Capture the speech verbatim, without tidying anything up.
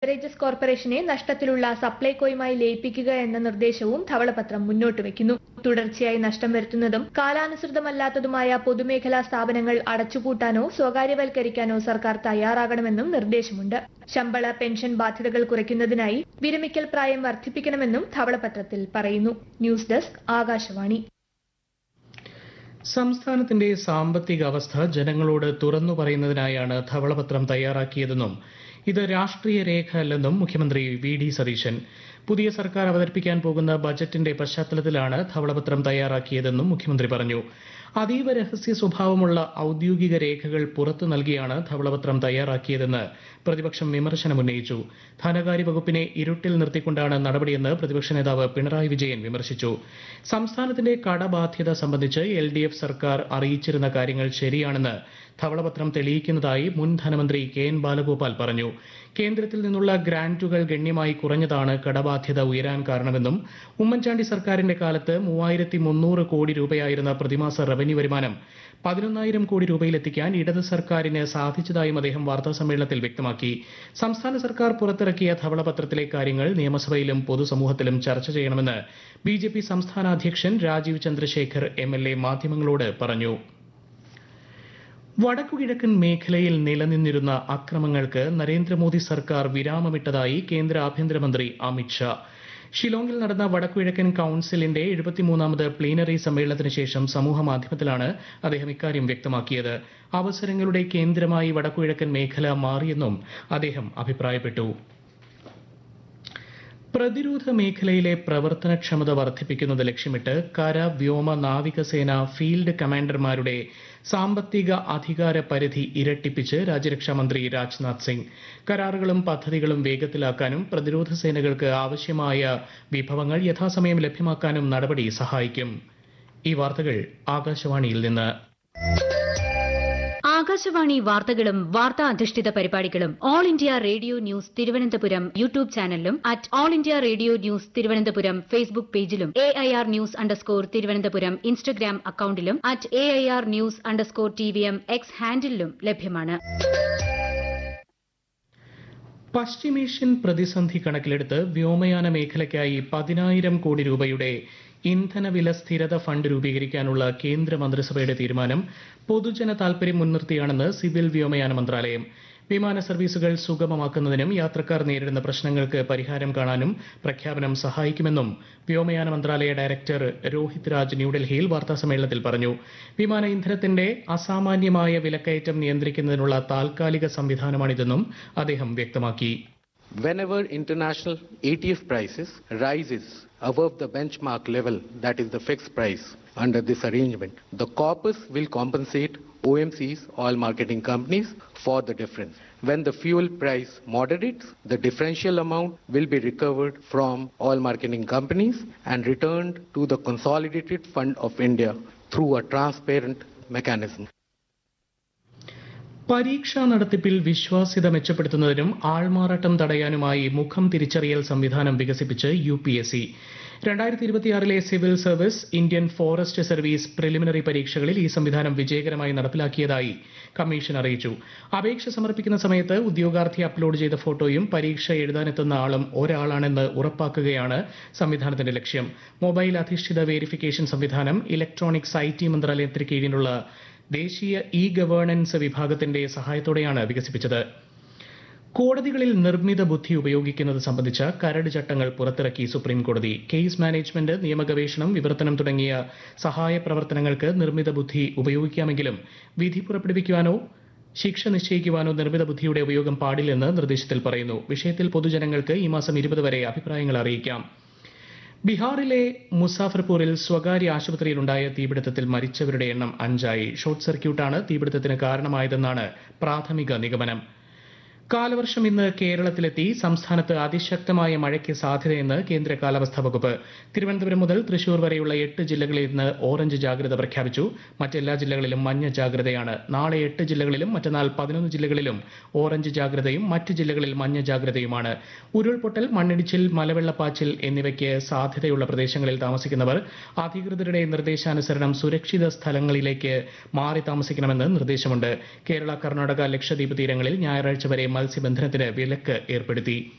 Beverages കോർപ്പറേഷനെ നഷ്ടത്തിലുള്ള സപ്ലൈകോയുമായി ലയിപ്പിക്കുക എന്ന നിർദ്ദേശവും ധവളപത്രം മുന്നോട്ട് വയ്ക്കുന്നു. തുടർച്ചയായി നഷ്ടം വരുത്തുന്നതും കാലാനുസൃതമല്ലാത്തതുമായ പൊതുമേഖലാ സ്ഥാപനങ്ങൾ അടച്ചുപൂട്ടാനോ സ്വകാര്യവൽക്കരിക്കാനോ സർക്കാർ തയ്യാറാകണമെന്നും നിർദ്ദേശമുണ്ട്. ശമ്പള പെൻഷൻ ബാധ്യതകൾ കുറയ്ക്കുന്നതിനായി വിരമിക്കൽ പ്രായം വർദ്ധിപ്പിക്കണമെന്നും ധവളപത്രത്തിൽ പറയുന്നു. News desk Akashvani. സംസ്ഥാനത്തിന്റെ സാമ്പത്തിക അവസ്ഥ ജനങ്ങളോട് തുറന്നു പറയുന്നതിനായാണ് ധവളപത്രം തയ്യാറാക്കിയതെന്നും ഇത് രാഷ്ട്രീയ രേഖ അല്ലെന്നും മുഖ്യമന്ത്രി വി ഡി സതീശൻ. പുതിയ സർക്കാർ അവതരിപ്പിക്കാൻ പോകുന്ന ബജറ്റിന്റെ പശ്ചാത്തലത്തിലാണ് ധവളപത്രം തയ്യാറാക്കിയതെന്നും മുഖ്യമന്ത്രി പറഞ്ഞു. അതീവ രഹസ്യ സ്വഭാവമുള്ള ഔദ്യോഗിക രേഖകൾ പുറത്തു നൽകിയാണ് ധവളപത്രം തയ്യാറാക്കിയതെന്ന് പ്രതിപക്ഷം വിമർശനമുന്നയിച്ചു. ധനകാര്യ വകുപ്പിനെ ഇരുട്ടിൽ നിർത്തിക്കൊണ്ടാണ് നടപടിയെന്ന് പ്രതിപക്ഷ നേതാവ് പിണറായി വിജയൻ വിമർശിച്ചു. സംസ്ഥാനത്തിന്റെ കടബാധ്യത സംബന്ധിച്ച് എൽ ഡി എഫ് സർക്കാർ അറിയിച്ചിരുന്ന കാര്യങ്ങൾ ശരിയാണെന്ന് ധവളപത്രം തെളിയിക്കുന്നതായി മുൻ ധനമന്ത്രി കെ എൻ ബാലഗോപാൽ പറഞ്ഞു. കേന്ദ്രത്തിൽ നിന്നുള്ള ഗ്രാന്റുകൾ ഗണ്യമായി കുറഞ്ഞതാണ് കടബാധ്യത ഉയരാൻ കാരണമെന്നും ഉമ്മൻചാണ്ടി സർക്കാരിന്റെ കാലത്ത് മൂവായിരത്തി മുന്നൂറ് കോടി രൂപയായിരുന്ന പ്രതിമാസ റവന്യൂ വരുമാനം പതിനൊന്നായിരം കോടി രൂപയിലെത്തിക്കാൻ ഇടത് സർക്കാരിന് സാധിച്ചതായും അദ്ദേഹം വാർത്താസമ്മേളനത്തിൽ വ്യക്തമാക്കി. സംസ്ഥാന സർക്കാർ പുറത്തിറക്കിയ ധവളപത്രത്തിലെ കാര്യങ്ങൾ നിയമസഭയിലും പൊതുസമൂഹത്തിലും ചർച്ച ചെയ്യണമെന്ന് ബി ജെ പി സംസ്ഥാന അധ്യക്ഷൻ Rajeev Chandrasekhar M L A മാധ്യമങ്ങളോട് പറഞ്ഞു. വടക്കുകിഴക്കൻ മേഖലയിൽ നിലനിന്നിരുന്ന അക്രമങ്ങൾക്ക് നരേന്ദ്രമോദി സർക്കാർ വിരാമമിട്ടതായി കേന്ദ്ര ആഭ്യന്തരമന്ത്രി അമിത്ഷാ. ഷിലോങ്ങിൽ നടന്ന വടക്കുകിഴക്കൻ കൌൺസിലിന്റെ എഴുപത്തിമൂന്നാമത് പ്ലീനറി സമ്മേളനത്തിന് ശേഷം സമൂഹമാധ്യമത്തിലാണ് അദ്ദേഹം ഇക്കാര്യം വ്യക്തമാക്കിയത്. അവസരങ്ങളുടെ കേന്ദ്രമായി വടക്കുകിഴക്കൻ മേഖല മാറിയെന്നും അദ്ദേഹം അഭിപ്രായപ്പെട്ടു. പ്രതിരോധ മേഖലയിലെ പ്രവർത്തനക്ഷമത വർദ്ധിപ്പിക്കുന്നത് ലക്ഷ്യമിട്ട് കര, വ്യോമ, നാവികസേന ഫീൽഡ് കമാൻഡർമാരുടെ സാമ്പത്തിക അധികാര പരിധി ഇരട്ടിപ്പിച്ച് രാജ്യരക്ഷാമന്ത്രി രാജ്നാഥ് സിംഗ്. കരാറുകളും പദ്ധതികളും വേഗത്തിലാക്കാനും പ്രതിരോധ സേനകൾക്ക് ആവശ്യമായ വിഭവങ്ങൾ യഥാസമയം ലഭ്യമാക്കാനും നടപടി സഹായിക്കും. ഈ വാർത്തകൾ ആകാശവാണിയിൽ നിന്ന്. ആകാശവാണി വാർത്തകളും വാർത്താ അധിഷ്ഠിത പരിപാടികളും all India radio news Thiruvananthapuram YouTube ചാനലിലും at all India radio news Thiruvananthapuram Facebook പേജിലും A I R news underscore Thiruvananthapuram Instagram അക്കൌണ്ടിലും at A I R news underscore T V M X ഹാൻഡിലും ലഭ്യമാണ്. പശ്ചിമേഷ്യൻ പ്രതിസന്ധി കണക്കിലെടുത്ത് വ്യോമയാന മേഖലയ്ക്കായി പതിനായിരം കോടി രൂപയുടെ ഇന്ധനവില സ്ഥിരത ഫണ്ട് രൂപീകരിക്കാനുള്ള കേന്ദ്ര മന്ത്രിസഭയുടെ തീരുമാനം പൊതുജന താൽപര്യം മുൻനിർത്തിയാണെന്ന് സിവിൽ വ്യോമയാന മന്ത്രാലയം. വിമാന സർവീസുകൾ സുഗമമാക്കുന്നതിനും യാത്രക്കാർ നേരിടുന്ന പ്രശ്നങ്ങൾക്ക് പരിഹാരം കാണാനും പ്രഖ്യാപനം സഹായിക്കുമെന്നും വ്യോമയാന മന്ത്രാലയ ഡയറക്ടർ രോഹിത് രാജ് ന്യൂഡൽഹിയിൽ വാർത്താസമ്മേളനത്തിൽ പറഞ്ഞു. വിമാന ഇന്ധനത്തിന്റെ അസാമാന്യമായ വിലക്കയറ്റം നിയന്ത്രിക്കുന്നതിനുള്ള താൽക്കാലിക സംവിധാനമാണിതെന്നും അദ്ദേഹം വ്യക്തമാക്കി. Whenever international A T F prices rises above the benchmark level, that is the fixed price under this arrangement, the corpus will compensate O M Cs, oil marketing companies, for the difference. When the fuel price moderates, the differential amount will be recovered from oil marketing companies and returned to the Consolidated Fund of India through a transparent mechanism. പരീക്ഷാ നടത്തിപ്പിൽ വിശ്വാസ്യത മെച്ചപ്പെടുത്തുന്നതിനും ആൾമാറാട്ടം തടയാനുമായി മുഖം തിരിച്ചറിയൽ സംവിധാനം വികസിപ്പിച്ച് U P S C. രണ്ടായിരത്തി ഇരുപത്തിയാറിലെ civil service, Indian forest service preliminary പരീക്ഷകളിൽ ഈ സംവിധാനം വിജയകരമായി നടപ്പിലാക്കിയതായി കമ്മീഷൻ അറിയിച്ചു. അപേക്ഷ സമർപ്പിക്കുന്ന സമയത്ത് ഉദ്യോഗാർത്ഥി അപ്ലോഡ് ചെയ്ത ഫോട്ടോയും പരീക്ഷ എഴുതാനെത്തുന്ന ആളും ഒരാളാണെന്ന് ഉറപ്പാക്കുകയാണ് സംവിധാനത്തിന്റെ ലക്ഷ്യം. മൊബൈൽ അധിഷ്ഠിത വേരിഫിക്കേഷൻ സംവിധാനം ഇലക്ട്രോണിക്സ് ഐ ടി മന്ത്രാലയത്തിന് കീഴിലുള്ള ദേശീയ ഇ ഗവേണൻസ് വിഭാഗത്തിന്റെ സഹായത്തോടെയാണ് വികസിപ്പിച്ചത്. കോടതികളിൽ നിർമ്മിത ബുദ്ധി ഉപയോഗിക്കുന്നത് സംബന്ധിച്ച കരട് ചട്ടങ്ങൾ പുറത്തിറക്കി സുപ്രീംകോടതി. കേസ് മാനേജ്മെന്റ്, നിയമഗവേഷണം, വിവർത്തനം തുടങ്ങിയ സഹായ പ്രവർത്തനങ്ങൾക്ക് നിർമ്മിത ബുദ്ധി ഉപയോഗിക്കാമെങ്കിലും വിധി പുറപ്പെടുവിക്കുവാനോ ശിക്ഷ നിശ്ചയിക്കുവാനോ നിർമ്മിത ബുദ്ധിയുടെ ഉപയോഗം പാടില്ലെന്ന് നിർദ്ദേശത്തിൽ പറയുന്നു. വിഷയത്തിൽ പൊതുജനങ്ങൾക്ക് ഈ മാസം ഇരുപത് വരെ അഭിപ്രായങ്ങൾ അറിയിക്കാം. ബീഹാറിലെ മുസാഫർപൂരിൽ സ്വകാര്യ ആശുപത്രിയിലുണ്ടായ തീപിടുത്തത്തിൽ മരിച്ചവരുടെ എണ്ണം അഞ്ചായി. ഷോർട്ട് സർക്യൂട്ടാണ് തീപിടുത്തത്തിന് കാരണമായതെന്നാണ് പ്രാഥമിക നിഗമനം. കാലവർഷം ഇന്ന് കേരളത്തിലെത്തി. സംസ്ഥാനത്ത് അതിശക്തമായ മഴയ്ക്ക് സാധ്യതയെന്ന് കേന്ദ്ര കാലാവസ്ഥാ വകുപ്പ്. തിരുവനന്തപുരം മുതൽ തൃശൂർ വരെയുള്ള എട്ട് ജില്ലകളിൽ ഇന്ന് ഓറഞ്ച് ജാഗ്രത പ്രഖ്യാപിച്ചു. മറ്റെല്ലാ ജില്ലകളിലും മഞ്ഞ ജാഗ്രതയാണ്. നാളെ എട്ട് ജില്ലകളിലും മറ്റന്നാൾ പതിനൊന്ന് ജില്ലകളിലും ഓറഞ്ച് ജാഗ്രതയും മറ്റ് ജില്ലകളിൽ മഞ്ഞ ജാഗ്രതയുമാണ്. ഉരുൾപൊട്ടൽ, മണ്ണിടിച്ചിൽ, മലവെള്ളപ്പാച്ചിൽ എന്നിവയ്ക്ക് സാധ്യതയുള്ള പ്രദേശങ്ങളിൽ താമസിക്കുന്നവർ അധികൃതരുടെ നിർദ്ദേശാനുസരണം സുരക്ഷിത സ്ഥലങ്ങളിലേക്ക് മാറി താമസിക്കണമെന്ന് നിർദ്ദേശമുണ്ട്. കേരള, കർണാടക, ലക്ഷദ്വീപ് തീരങ്ങളിൽ ഞായറാഴ്ച വരെ മത്സ്യബന്ധനത്തിന് വിലക്ക് ഏർപ്പെടുത്തി.